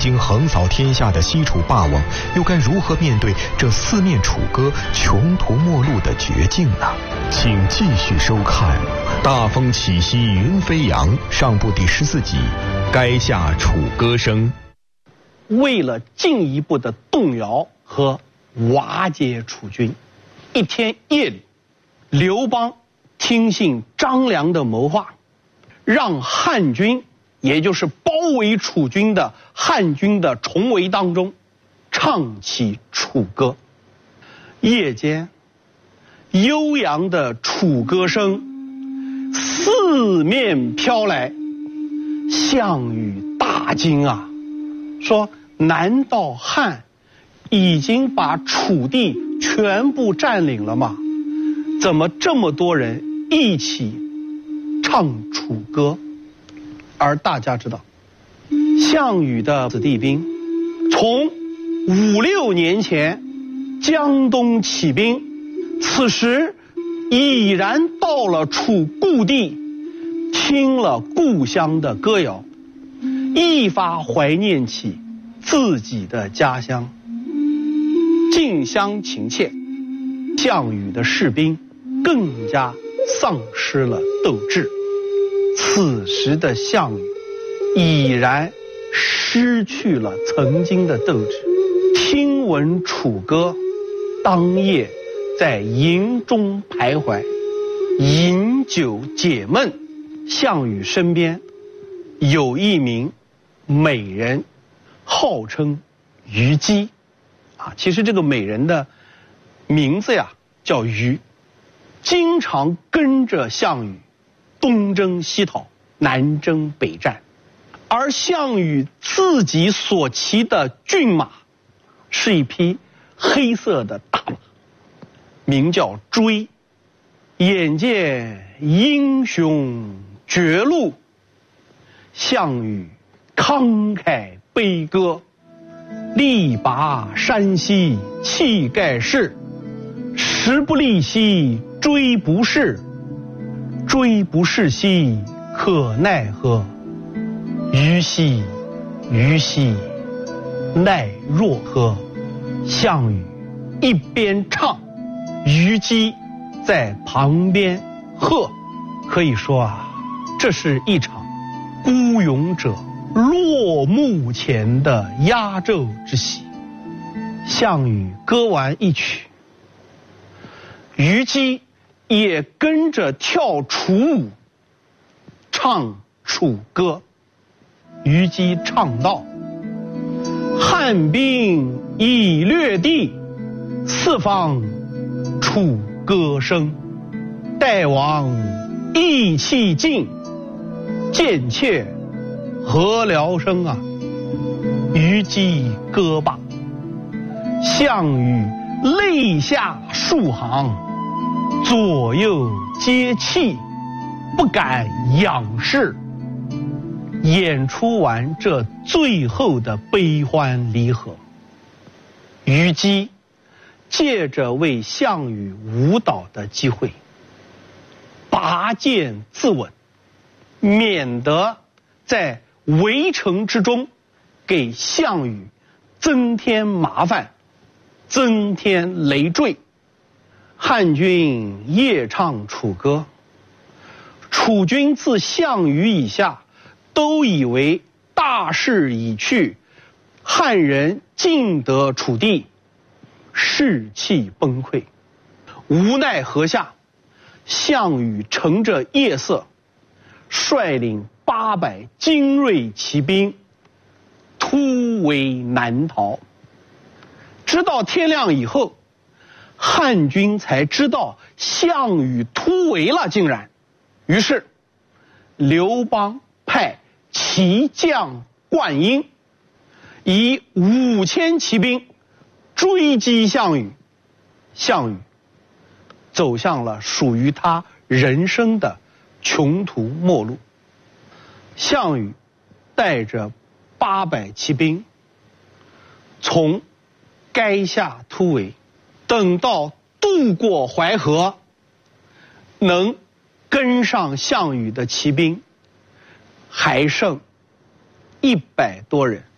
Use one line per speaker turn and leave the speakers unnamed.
经横扫天下的西楚霸王，又该如何面对这四面楚歌、穷途末路的绝境呢？请继续收看《大风起兮云飞扬》上部第14集《垓下楚歌声》。
为了进一步的动摇和瓦解楚军，一天夜里，刘邦听信张良的谋划，让汉军，也就是包围楚军的汉军的重围当中，唱起楚歌。夜间，悠扬的楚歌声四面飘来，项羽大惊啊，说：难道汉已经把楚地全部占领了吗？怎么这么多人一起唱楚歌？而大家知道，项羽的子弟兵从5、6年前江东起兵，此时已然到了楚故地，听了故乡的歌谣，一发怀念起自己的家乡，近乡情怯，项羽的士兵更加丧失了斗志。此时的项羽已然失去了曾经的斗志。听闻楚歌，当夜在营中徘徊，饮酒解闷。项羽身边有一名美人，号称虞姬啊。其实这个美人的名字呀叫虞，经常跟着项羽东征西讨，南征北战。而项羽自己所骑的骏马是一匹黑色的大马，名叫追。眼见英雄绝路，项羽慷慨悲歌，力拔山兮气盖世，时不利兮追不逝，追不逝兮可奈何，虞兮虞兮奈若何。项羽一边唱，虞姬在旁边和。可以说啊，这是一场孤勇者落幕前的压轴之喜。项羽歌完一曲，虞姬也跟着跳楚舞，唱楚歌。虞姬唱道：汉兵已略地，四方楚歌声。待王意气尽，贱妾何聊生啊。虞姬歌罢，项羽泪下数行，左右皆泣，不敢仰视。演出完这最后的悲欢离合，虞姬借着为项羽舞蹈的机会，拔剑自刎，免得在围城之中给项羽增添麻烦，增添累赘。汉军夜唱楚歌，楚军自项羽以下都以为大势已去，汉人尽得楚地，士气崩溃。无奈何下，项羽乘着夜色，率领800精锐骑兵突围南逃。直到天亮以后，汉军才知道项羽突围了，竟然。于是刘邦派骑将灌婴以5000骑兵追击项羽，项羽走向了属于他人生的穷途末路。项羽带着800骑兵从垓下突围，等到渡过淮河，能跟上项羽的骑兵还剩100多人。